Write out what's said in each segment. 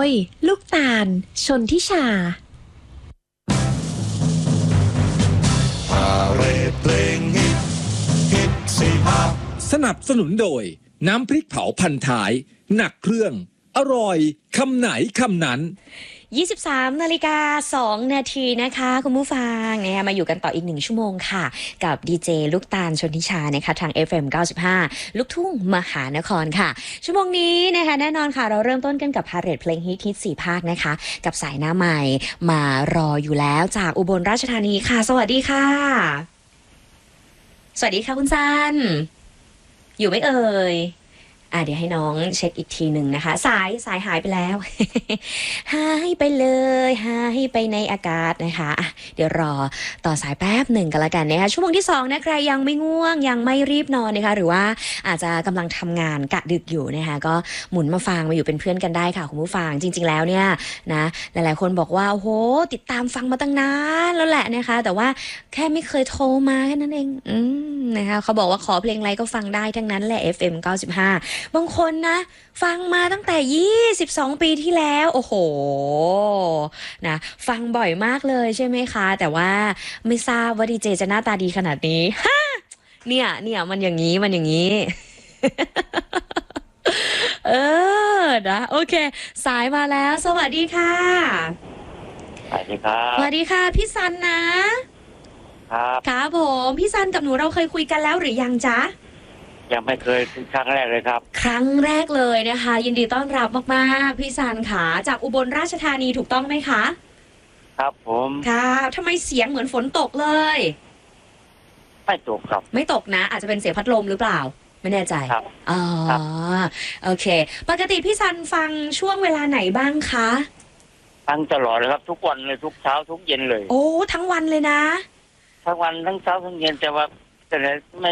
ยลูกตาลชนทิชาสนับสนุนโดยน้ำพริกเผาพันท้ายหนักเครื่องอร่อยคำไหนคำนั้น 23:02 น.นะคะคุณผู้ฟังนะคะมาอยู่กันต่ออีก1ชั่วโมงค่ะกับดีเจลูกตาลชนทิชานะคะทาง FM 95ลูกทุ่งมหานครค่ะชั่วโมงนี้นะคะแน่นอนค่ะเราเริ่มต้นกันกับพาเหรดเพลงฮิต4ภาคนะคะกับสายหน้าใหม่มารออยู่แล้วจากอุบลราชธานีค่ะสวัสดีค่ะสวัสดีค่ะคุณซันอยู่ไหมเอ่ยเดี๋ยวให้น้องเช็คอีกทีหนึ่งนะคะสายหายไปแล้ว หายไปเลยหายไปในอากาศนะคะเดี๋ยวรอต่อสายแป๊บหนึ่งกันละกันนะคะชั่วโมงที่2นะใครยังไม่ง่วงยังไม่รีบนอนนะคะหรือว่าอาจจะกำลังทำงานกะดึกอยู่นะคะก็หมุนมาฟังมาอยู่เป็นเพื่อนกันได้ค่ะคุณผู้ฟังจริงๆแล้วเนี่ยนะหลายๆคนบอกว่าโอ้โหติดตามฟังมาตั้งนานแล้วแหละนะคะแต่ว่าแค่ไม่เคยโทรมาแค่นั้นเองนะคะเขาบอกว่าขอเพลงอะไรก็ฟังได้ทั้งนั้นแหละ FM 95บางคนนะฟังมาตั้งแต่22ปีที่แล้วโอ้โหนะฟังบ่อยมากเลยใช่ไหมคะแต่ว่าไม่ทราบว่าดีเจจะหน้าตาดีขนาดนี้ฮะเนี่ยมันอย่างนี้ นะโอเคสายมาแล้วสวัสดีค่ะสวัสดีครับสวัสดีค่ะพี่ซันนะครับครับผมพี่ซันกับหนูเราเคยคุยกันแล้วหรือยังจ๊ะยังไม่เคยครั้งแรกเลยครับครั้งแรกเลยนะคะยินดีต้อนรับมากๆพี่ซันค่ะจากอุบลราชธานีถูกต้องไหมคะครับผมค่ะทำไมเสียงเหมือนฝนตกเลยไม่ตกครับไม่ตกนะอาจจะเป็นเสียงพัดลมหรือเปล่าไม่แน่ใจครับอ๋อโอเคปกติพี่ซันฟังช่วงเวลาไหนบ้างคะฟังตลอดเลยครับทุกวันเลยทุกเช้าทุกเย็นเลยโอ้ทั้งวันเลยนะทั้งวันทั้งเช้าทั้งเย็นแต่ว่าแต่ไม่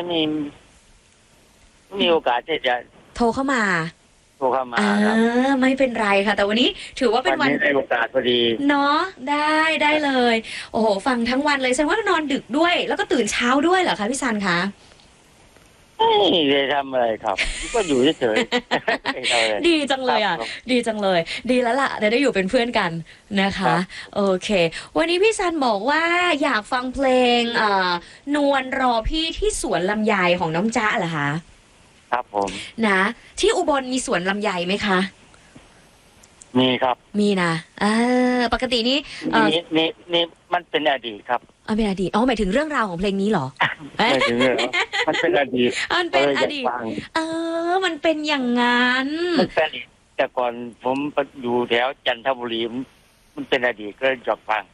มีโอกาสที่จะโทรเข้ามาครับไม่เป็นไรค่ะแต่วันนี้ถือว่าเป็นวันได้โอกาสพอดีเนาะได้เลยโอ้โหฟังทั้งวันเลยแสดงว่านอนดึกด้วยแล้วก็ตื่นเช้าด้วยเหรอคะพี่ซันคะไม่ได้ทำอะไรครับก็อยู่เฉยๆดีจังเลยดีจังเลยดีแล้วล่ะได้อยู่เป็นเพื่อนกันนะคะโอเควันนี้พี่ซันบอกว่าอยากฟังเพลงนวลรอพี่ที่สวนลำไยของน้องจ๊ะเหรอคะครับผมนะที่อุบลมีสวนลำไยไหมคะมีครับมีนะปกตินี่มันเป็นอดีตครับเป็นอดีตหมายถึงเรื่องราวของเพลงนี้เหรอไม่ถึงเลยมันเป็นอดีตมันเป็นอดีตมันเป็นอย่างนั้นมันเป็นแต่ก่อนผมอยู่แถวจันทบุรีมันเป็นอดีตก็อยากฟัง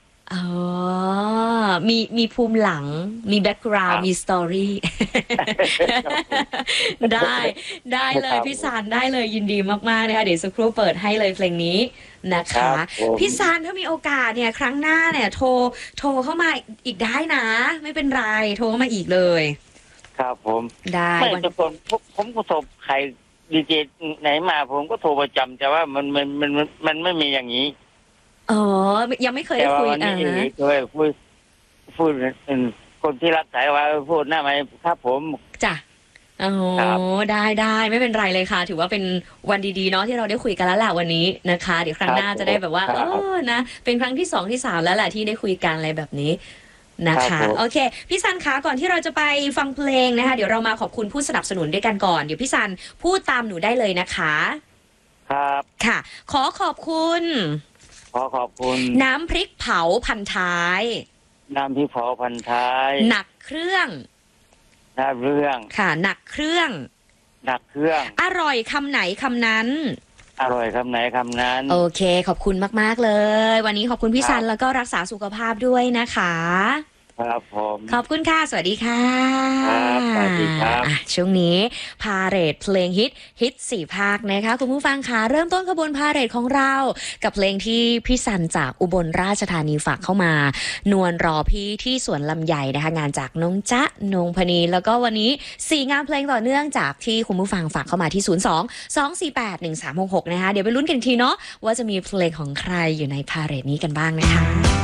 มีภูมิหลังมีแบ็กกราวด์มีสตอรี่ได้เลยพี่ซานได้เลยยินดีมากๆนะคะเดี๋ยวสักครู่เปิดให้เลยเพลงนี้นะคะพี่ซานถ้ามีโอกาสเนี่ยครั้งหน้าเนี่ยโทรเข้ามาอีกได้นะไม่เป็นไรโทรมาอีกเลยครับผมได้ไม่แต่ก่อนผมก็โทรใครดีเจไหนมาผมก็โทรประจำแต่ว่ามันไม่มีอย่างนี้ยังไม่เคยได้คุยเคยพูดคนที่รับสายว่าพูดหน้าไหมครับผมจ้ะได้ไม่เป็นไรเลยค่ะถือว่าเป็นวันดีๆเนาะที่เราได้คุยกันแล้วแหละวันนี้นะคะเดี๋ยวครั้งหน้าจะได้แบบว่านะเป็นครั้งที่2ที่3แล้วแหละที่ได้คุยกันอะไรแบบนี้นะคะโอเคพี่ซันคะก่อนที่เราจะไปฟังเพลงนะคะเดี๋ยวเรามาขอบคุณผู้สนับสนุนด้วยกันก่อนเดี๋ยวพี่ซันพูดตามหนูได้เลยนะคะครับค่ะขอบคุณน้ำพริกเผาพันท้ายน้ำพริกเผาพันท้ายหนักเครื่องค่ะหนักเครื่องอร่อยคำไหนคำนั้นอร่อยคำไหนคำนั้นโอเคขอบคุณมากๆเลยวันนี้ขอบคุณพี่ซันแล้วก็รักษาสุขภาพด้วยนะคะครับผมขอบคุณค่ะสวัสดีค่ะสวัสดีครับช่วงนี้พาเหรดเพลงฮิต4ภาคนะคะคุณผู้ฟังคะเริ่มต้นขบวนพาเหรดของเรากับเพลงที่พี่ซันจากอุบลราชธานีฝากเข้ามานวลรอพี่ที่สวนลำไยนะคะงานจากน้องจ๊ะนงพนีแล้วก็วันนี้4งานเพลงต่อเนื่องจากที่คุณผู้ฟังฝากเข้ามาที่02-248-1366นะคะเดี๋ยวไปลุ้นกันทีเนาะว่าจะมีเพลงของใครอยู่ในพาเหรดนี้กันบ้างนะคะ